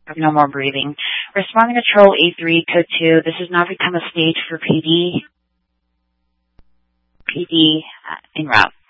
No more breathing. Responding control A3, code 2. This has now become a stage for PD. PD en route.